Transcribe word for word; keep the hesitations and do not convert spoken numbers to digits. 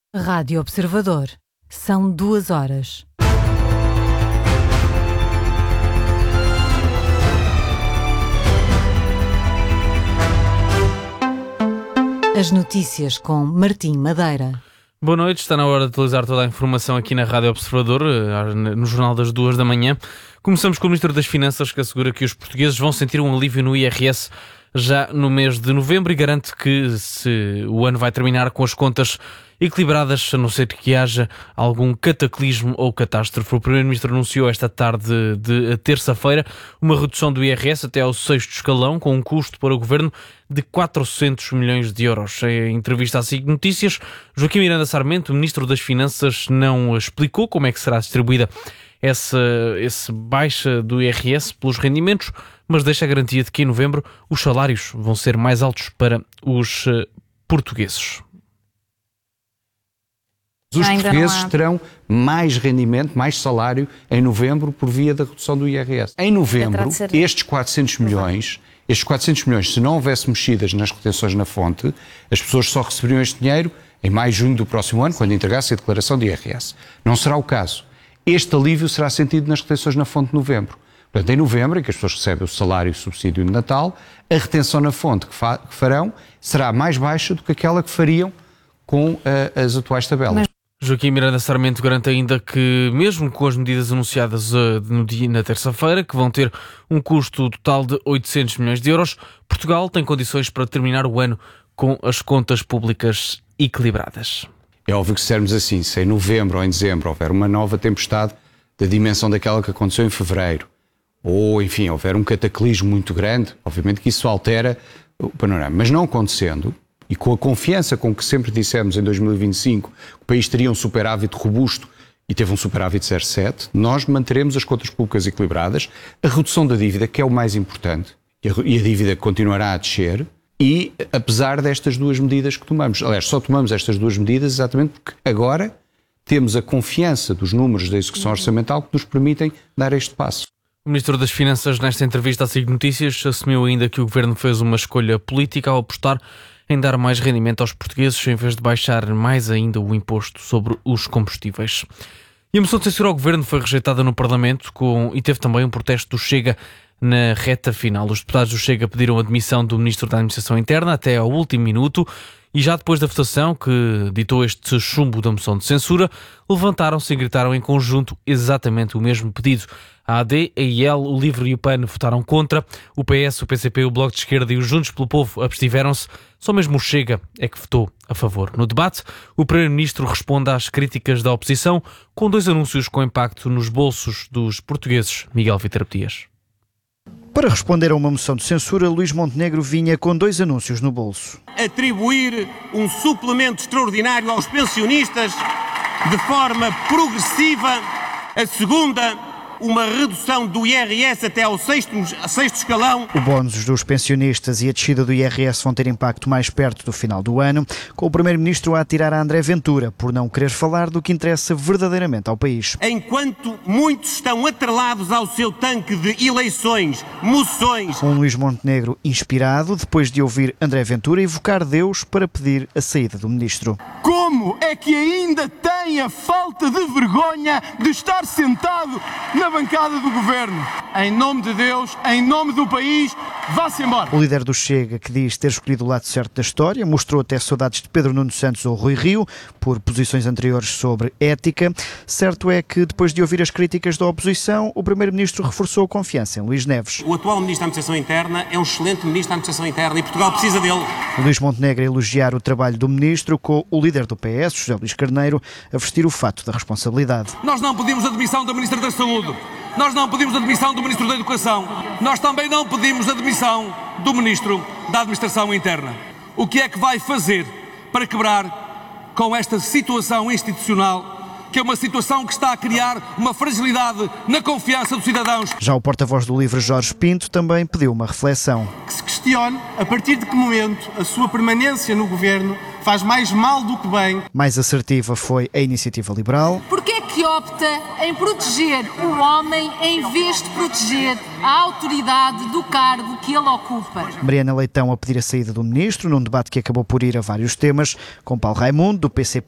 Rádio Observador. São duas horas. As notícias com Martim Madeira. Boa noite, está na hora de atualizar toda a informação aqui na Rádio Observador, no Jornal das duas da manhã. Começamos com o Ministro das Finanças, que assegura que os portugueses vão sentir um alívio no I R S já no mês de novembro e garante que se o ano vai terminar com as contas equilibradas, a não ser que haja algum cataclismo ou catástrofe. O Primeiro-Ministro anunciou esta tarde de terça-feira uma redução do I R S até ao sexto escalão, com um custo para o Governo de quatrocentos milhões de euros. Em entrevista à S I C Notícias, Joaquim Miranda Sarmento, o Ministro das Finanças, não explicou como é que será distribuída essa, essa baixa do I R S pelos rendimentos, mas deixa a garantia de que em novembro os salários vão ser mais altos para os uh, portugueses. Os portugueses terão mais rendimento, mais salário em novembro por via da redução do I R S. Em novembro, estes quatrocentos milhões, estes quatrocentos milhões, se não houvesse mexidas nas retenções na fonte, as pessoas só receberiam este dinheiro em maio e junho do próximo ano, quando entregasse a declaração de I R S. Não será o caso. Este alívio será sentido nas retenções na fonte de novembro. Portanto, em novembro, em que as pessoas recebem o salário e o subsídio de Natal, a retenção na fonte que, fa- que farão será mais baixa do que aquela que fariam com uh, as atuais tabelas. Mas... Joaquim Miranda Sarmento garante ainda que, mesmo com as medidas anunciadas uh, no dia, na terça-feira, que vão ter um custo total de oitocentos milhões de euros, Portugal tem condições para terminar o ano com as contas públicas equilibradas. É óbvio que se dissermos assim, se em novembro ou em dezembro houver uma nova tempestade da dimensão daquela que aconteceu em fevereiro, ou, enfim, houver um cataclismo muito grande, obviamente que isso altera o panorama. Mas não acontecendo, e com a confiança com que sempre dissemos em dois mil e vinte e cinco que o país teria um superávit robusto e teve um superávit de zero vírgula sete, nós manteremos as contas públicas equilibradas, a redução da dívida, que é o mais importante, e a, e a dívida continuará a descer, e apesar destas duas medidas que tomamos. Aliás, só tomamos estas duas medidas exatamente porque agora temos a confiança dos números da execução orçamental que nos permitem dar este passo. O Ministro das Finanças, nesta entrevista à S I C Notícias, assumiu ainda que o Governo fez uma escolha política ao apostar em dar mais rendimento aos portugueses, em vez de baixar mais ainda o imposto sobre os combustíveis. E a moção de censura ao Governo foi rejeitada no Parlamento com, e teve também um protesto do Chega na reta final. Os deputados do Chega pediram a demissão do Ministro da Administração Interna até ao último minuto e já depois da votação, que ditou este chumbo da moção de censura, levantaram-se e gritaram em conjunto exatamente o mesmo pedido. A A D, a I L, o LIVRE e o PAN votaram contra, o P S, o P C P, o Bloco de Esquerda e os Juntos pelo Povo abstiveram-se, só mesmo o Chega é que votou a favor. No debate, o Primeiro-Ministro responde às críticas da oposição com dois anúncios com impacto nos bolsos dos portugueses. Miguel Vítor Dias. Para responder a uma moção de censura, Luís Montenegro vinha com dois anúncios no bolso. Atribuir um suplemento extraordinário aos pensionistas de forma progressiva. A segunda, uma redução do I R S até ao sexto, sexto escalão. O bónus dos pensionistas e a descida do I R S vão ter impacto mais perto do final do ano, com o Primeiro-Ministro a atirar a André Ventura por não querer falar do que interessa verdadeiramente ao país. Enquanto muitos estão atrelados ao seu tanque de eleições, moções. Um Luís Montenegro inspirado, depois de ouvir André Ventura evocar Deus para pedir a saída do Ministro. Como é que ainda tem a falta de vergonha de estar sentado na bancada do Governo? Em nome de Deus, em nome do país, vá-se embora. O líder do Chega, que diz ter escolhido o lado certo da história, mostrou até saudades de Pedro Nuno Santos ou Rui Rio, por posições anteriores sobre ética. Certo é que, depois de ouvir as críticas da oposição, o Primeiro-Ministro reforçou a confiança em Luís Neves. O atual Ministro da Administração Interna é um excelente Ministro da Administração Interna e Portugal precisa dele. Luís Montenegro a elogiar o trabalho do Ministro, com o líder do P S, José Luís Carneiro, a vestir o fato da responsabilidade. Nós não pedimos a demissão da Ministra da Saúde. Nós não pedimos a demissão do Ministro da Educação. Nós também não pedimos a demissão do Ministro da Administração Interna. O que é que vai fazer para quebrar com esta situação institucional, que é uma situação que está a criar uma fragilidade na confiança dos cidadãos? Já o porta-voz do LIVRE, Jorge Pinto, também pediu uma reflexão. Que se questione a partir de que momento a sua permanência no Governo faz mais mal do que bem. Mais assertiva foi a Iniciativa Liberal. Porquê é que opta em proteger o homem em vez de proteger a autoridade do cargo que ele ocupa? Mariana Leitão a pedir a saída do Ministro, num debate que acabou por ir a vários temas, com Paulo Raimundo, do P C P